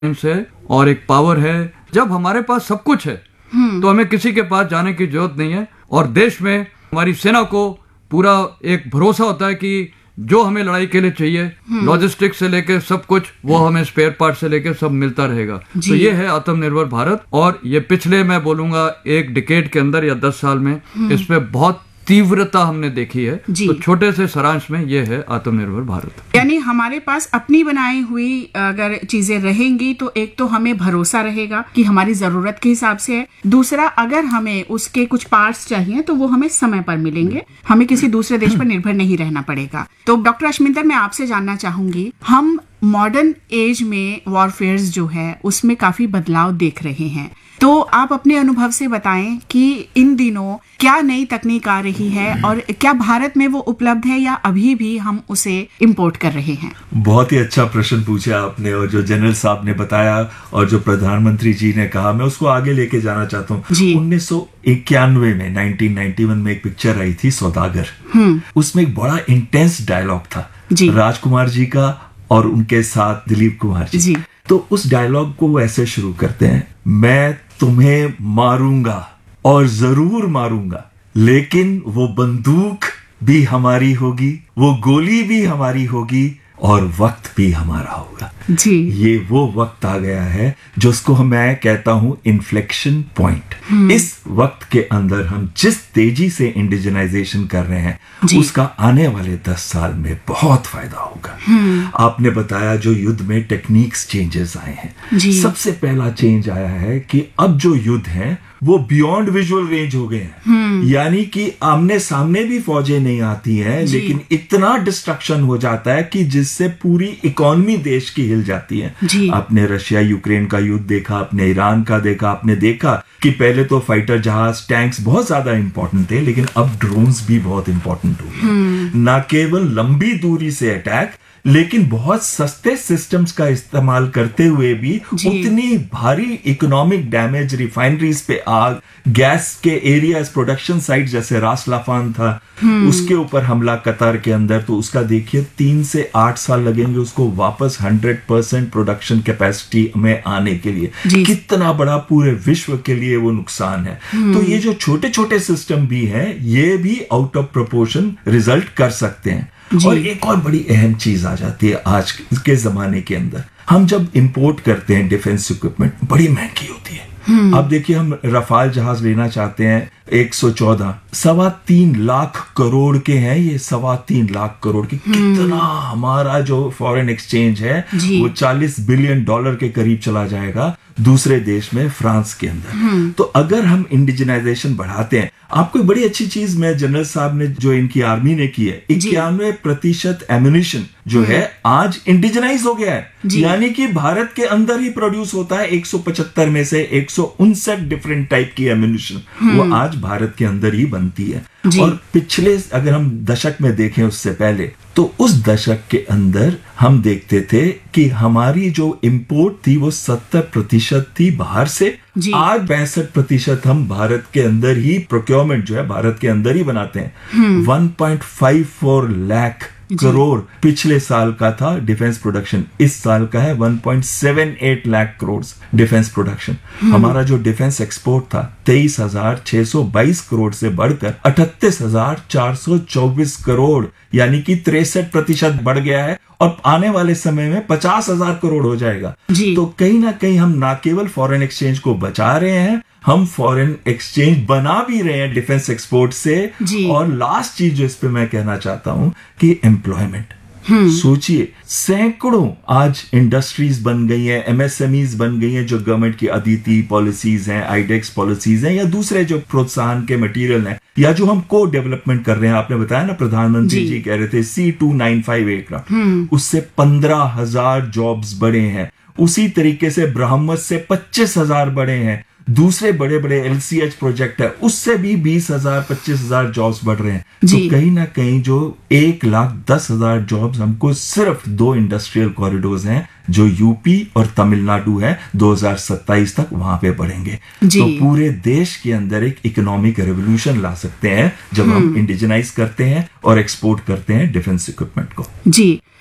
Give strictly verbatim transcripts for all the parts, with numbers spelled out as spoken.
है और एक पावर है। जब हमारे पास सब कुछ है तो हमें किसी के पास जाने की जरूरत नहीं है। और देश में हमारी सेना को पूरा एक भरोसा होता है कि जो हमें लड़ाई के लिए चाहिए, लॉजिस्टिक्स से लेके सब कुछ, वो हमें स्पेयर पार्ट से लेके सब मिलता रहेगा। तो ये है आत्मनिर्भर भारत। और ये पिछले मैं बोलूंगा एक डिकेड के अंदर या दस साल में इसमें बहुत तीव्रता हमने देखी है। तो छोटे से सारांश में ये है आत्मनिर्भर भारत। यानी हमारे पास अपनी बनाई हुई अगर चीजें रहेंगी तो एक तो हमें भरोसा रहेगा कि हमारी जरूरत के हिसाब से है। दूसरा, अगर हमें उसके कुछ पार्ट्स चाहिए तो वो हमें समय पर मिलेंगे, हमें किसी दूसरे देश पर निर्भर नहीं रहना पड़ेगा। तो डॉक्टर अश्मिंदर, मैं आपसे जानना चाहूंगी, हम मॉडर्न एज में वॉरफेयर्स जो है उसमें काफी बदलाव देख रहे हैं, तो आप अपने अनुभव से बताएं कि इन दिनों क्या नई तकनीक आ रही है और क्या भारत में वो उपलब्ध है या अभी भी हम उसे इंपोर्ट कर रहे हैं? बहुत ही अच्छा प्रश्न पूछा आपने, और जो जनरल साहब ने बताया और जो प्रधानमंत्री जी ने कहा, मैं उसको आगे लेके जाना चाहता हूँ। उन्नीस सौ इक्यानवे में नाइनटीन नाइंटी वन में एक पिक्चर आई थी सौदागर। उसमें एक बड़ा इंटेंस डायलॉग था राजकुमार जी का और उनके साथ दिलीप कुमार जी, जी। तो उस डायलॉग को वो ऐसे शुरू करते हैं, मैं तुम्हें मारूंगा और जरूर मारूंगा, लेकिन वो बंदूक भी हमारी होगी, वो गोली भी हमारी होगी और वक्त भी हमारा होगा। जी। ये वो वक्त आ गया है जिसको मैं कहता हूं इन्फ्लेक्शन पॉइंट। इस वक्त के अंदर हम जिस तेजी से इंडिजिनाइजेशन कर रहे हैं उसका आने वाले दस साल में बहुत फायदा होगा। आपने बताया जो युद्ध में टेक्निक्स चेंजेस आए हैं, सबसे पहला चेंज आया है कि अब जो युद्ध है वो बियॉन्ड विजुअल रेंज हो गए हैं। यानी कि आमने सामने भी फौजें नहीं आती हैं, लेकिन इतना डिस्ट्रक्शन हो जाता है कि जिससे पूरी इकोनॉमी देश की हिल जाती है। आपने रशिया यूक्रेन का युद्ध देखा, आपने ईरान का देखा, आपने देखा कि पहले तो फाइटर जहाज, टैंक्स बहुत ज्यादा इंपॉर्टेंट थे, लेकिन अब ड्रोन्स भी बहुत इंपॉर्टेंट हो गए। न केवल लंबी दूरी से अटैक, लेकिन बहुत सस्ते सिस्टम्स का इस्तेमाल करते हुए भी उतनी भारी इकोनॉमिक डैमेज, रिफाइनरीज पे आग, गैस के एरियाज, प्रोडक्शन साइट जैसे रास लाफान था, उसके ऊपर हमला कतर के अंदर, तो उसका देखिए तीन से आठ साल लगेंगे उसको वापस हंड्रेड परसेंट प्रोडक्शन कैपेसिटी में आने के लिए। कितना बड़ा पूरे विश्व के लिए वो नुकसान है। तो ये जो छोटे छोटे सिस्टम भी हैं, ये भी आउट ऑफ प्रोपोर्शन रिजल्ट कर सकते हैं। और एक और बड़ी अहम चीज आ जाती है आज के जमाने के अंदर, हम जब इंपोर्ट करते हैं डिफेंस इक्विपमेंट, बड़ी महंगी होती है। अब देखिए, हम रफाल जहाज लेना चाहते हैं, एक सौ चौदह सवा तीन लाख करोड़ के हैं। ये सवा तीन लाख करोड़ के, कितना हमारा जो फॉरेन एक्सचेंज है वो चालीस बिलियन डॉलर के करीब चला जाएगा दूसरे देश में, फ्रांस के अंदर। तो अगर हम इंडिजिनाइजेशन बढ़ाते हैं, आपको एक बड़ी अच्छी चीज मैं जनरल साहब ने जो इनकी आर्मी ने की है, इक्यानवे प्रतिशत एम्युनिशन जो है आज इंडिजिनाइज हो गया है। यानी कि भारत के अंदर ही प्रोड्यूस होता है। एक सौ पचहत्तर में से एक सौ उनसठ डिफरेंट टाइप की एम्युनिशन वो आज भारत के अंदर ही बनती है। और पिछले अगर हम दशक में देखें उससे पहले, तो उस दशक के अंदर हम देखते थे कि हमारी जो इंपोर्ट थी वो सत्तर प्रतिशत थी बाहर से। आज पैंसठ प्रतिशत हम भारत के अंदर ही प्रोक्योरमेंट जो है भारत के अंदर ही बनाते हैं। One point five four lakh crore पिछले साल का था डिफेंस प्रोडक्शन, इस साल का है one point seven eight lakh crore defence production. हमारा जो डिफेंस एक्सपोर्ट था तेईस हजार छह सौ बाईस करोड़ से बढ़कर अठतीस हजार चार सौ चौबीस करोड़, यानी कि तिरसठ प्रतिशत बढ़ गया है और आने वाले समय में पचास हजार करोड़ हो जाएगा। तो कहीं ना कहीं हम ना केवल फॉरेन एक्सचेंज को बचा रहे हैं, हम फॉरेन एक्सचेंज बना भी रहे हैं डिफेंस एक्सपोर्ट से। और लास्ट चीज जो इस पे मैं कहना चाहता हूं कि एम्प्लॉयमेंट, सोचिए सैकड़ों आज इंडस्ट्रीज बन गई हैं, एमएसएमईज बन गई हैं, जो गवर्नमेंट की अदिति पॉलिसीज हैं, आईडेक्स पॉलिसीज हैं, या दूसरे जो प्रोत्साहन के मटेरियल हैं, या जो हम को डेवलपमेंट कर रहे हैं। आपने बताया ना, प्रधानमंत्री जी, जी कह रहे थे सी टू नाइन फाइव एयरक्राफ्ट, उससे पंद्रह हजार जॉब्स बढ़े हैं। उसी तरीके से ब्रह्मोस से पच्चीस हजार बढ़े हैं। दूसरे बड़े बड़े एलसीएच प्रोजेक्ट है, उससे भी बीस हजार पच्चीस हजार जॉब्स बढ़ रहे हैं। तो कहीं ना कहीं जो एक लाख दस हजार जॉब्स हमको सिर्फ दो इंडस्ट्रियल कॉरिडोर्स हैं जो यूपी और तमिलनाडु है, दो हजार सत्ताईस तक वहां पे बढ़ेंगे। तो पूरे देश के अंदर एक इकोनॉमिक रेवोल्यूशन ला सकते हैं जब हम इंडिजिनाइज करते हैं और एक्सपोर्ट करते हैं डिफेंस इक्विपमेंट को। जी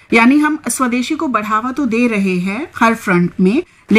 यानी हम स्वदेशी को बढ़ावा तो दे रहे हैं हर फ्रंट में,